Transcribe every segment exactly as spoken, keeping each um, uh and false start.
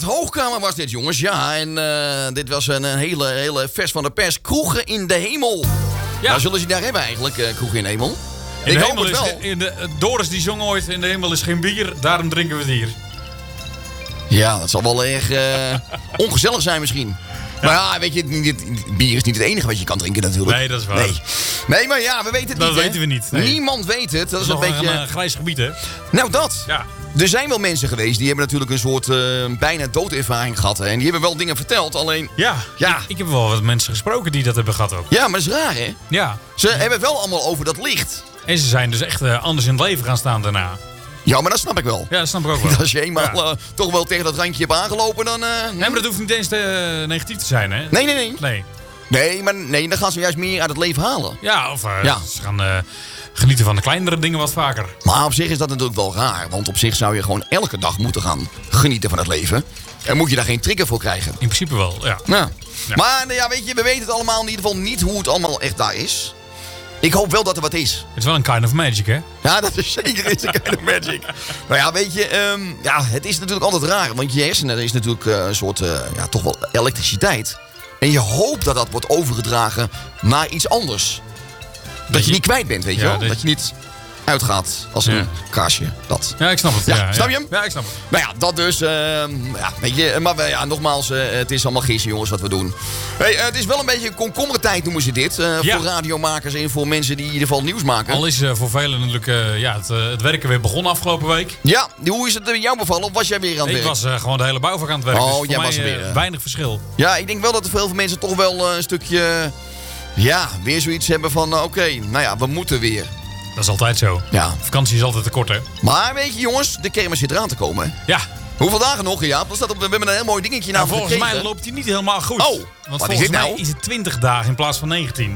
Hoogkamer was dit, jongens. Ja, en uh, dit was een, een hele, hele vers van de pers. Kroegen in de hemel. Ja. Nou, zullen ze daar hebben eigenlijk, uh, kroegen in de hemel? In Ik de hoop hemel het wel. is, in de, Doris die zong ooit, in de hemel is geen bier, daarom drinken we het hier. Ja, dat zal wel erg uh, ongezellig zijn misschien. Ja. Maar ja, weet je, dit, bier is niet het enige wat je kan drinken natuurlijk. Nee, dat is waar. Nee, nee maar ja, we weten het dat niet. Dat weten hè? we niet. Nee. Niemand weet het. Dat, dat is een beetje een uh, grijs gebied, hè? Nou, dat. Ja. Er zijn wel mensen geweest die hebben natuurlijk een soort uh, bijna doodervaring gehad. Hè? En die hebben wel dingen verteld, alleen... Ja, ja. Ik, ik heb wel wat mensen gesproken die dat hebben gehad ook. Ja, maar dat is raar, hè? Ja. Ze hebben het wel allemaal over dat licht. En ze zijn dus echt uh, anders in het leven gaan staan daarna. Ja, maar dat snap ik wel. Ja, dat snap ik ook wel. Als je eenmaal ja. uh, toch wel tegen dat randje hebt aangelopen, dan... Uh, nee, maar dat hoeft niet eens te, uh, negatief te zijn, hè? Nee, nee, nee. Nee, nee maar nee, dan gaan ze juist meer uit het leven halen. Ja, of uh, ja. ze gaan uh, genieten van de kleinere dingen wat vaker. Maar op zich is dat natuurlijk wel raar. Want op zich zou je gewoon elke dag moeten gaan genieten van het leven. En moet je daar geen trigger voor krijgen. In principe wel, ja. ja. ja. Maar ja, weet je, we weten het allemaal in ieder geval niet hoe het allemaal echt daar is. Ik hoop wel dat er wat is. Het is wel een kind of magic, hè? Ja, dat is zeker een kind of magic. Nou ja, weet je, um, ja, het is natuurlijk altijd raar. Want je hersenen, er is natuurlijk uh, een soort, uh, ja, toch wel elektriciteit. En je hoopt dat dat wordt overgedragen naar iets anders. Dat, dat je, je niet kwijt bent, weet je ja, wel? Dat, dat je niet uitgaat als een ja. kaarsje. Dat. Ja, ik snap het. Ja, ja, snap ja. je hem? Ja, ik snap het. Nou ja, dat dus. Uh, ja, weet je, maar ja, nogmaals, uh, het is allemaal gissen, jongens, wat we doen. Hey, uh, het is wel een beetje komkommertijd, noemen ze dit. Uh, ja. Voor radiomakers en voor mensen die in ieder geval nieuws maken. Al is uh, voor velen natuurlijk uh, ja, het, uh, het werken weer begonnen afgelopen week. Ja, hoe is het uh, jou bevallen? Of was jij weer aan het ik werk? Ik was uh, gewoon de hele bouwvak aan het werken. Oh, dus jij voor was mij, er weer. Uh, weinig verschil. Ja, ik denk wel dat er veel mensen toch wel uh, een stukje... Ja, weer zoiets hebben van, uh, oké, okay, nou ja, we moeten weer. Dat is altijd zo. Ja. Vakantie is altijd te kort, hè? Maar weet je, jongens, de kermis zit eraan te komen. Ja. Hoeveel dagen nog, Jaap? Dat staat op, we hebben een heel mooi dingetje nou, namelijk volgens gekregen. mij loopt hij niet helemaal goed. Oh, want wat volgens is dit nou? mij is het twintig dagen in plaats van negentien.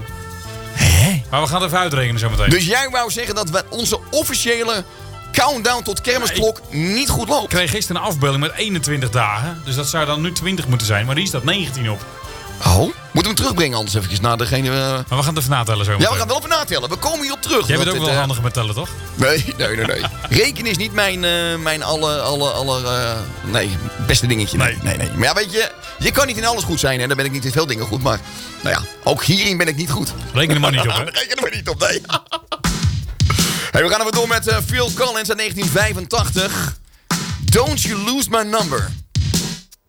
Hè? Maar we gaan het even uitrekenen zo meteen. Dus jij wou zeggen dat we onze officiële countdown tot kermisklok ja, ik... niet goed loopt? Ik kreeg gisteren een afbeelding met eenentwintig dagen. Dus dat zou dan nu twintig moeten zijn. Maar die staat negentien op. Oh, moeten we hem terugbrengen anders even naar degene... Uh... Maar we gaan het even natellen zo meteen. Ja, we gaan wel even natellen. We komen hierop terug. Jij bent ook wel uh... handiger met tellen, toch? Nee, nee, nee. nee. Rekenen is niet mijn, uh, mijn alle, alle, alle uh, nee, beste dingetje. Nee. nee, nee. Maar ja, weet je, je kan niet in alles goed zijn. En dan ben ik niet in veel dingen goed. Maar nou ja, ook hierin ben ik niet goed. Reken er maar niet op, hè? Reken er maar niet op, nee. Hey, we gaan even door met uh, Phil Collins uit negentien vijfentachtig. Don't You Lose My Number.